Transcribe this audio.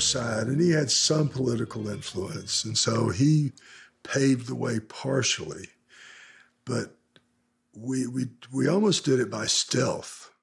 side, and he had some political influence, and so he paved the way partially. But we almost did it by stealth.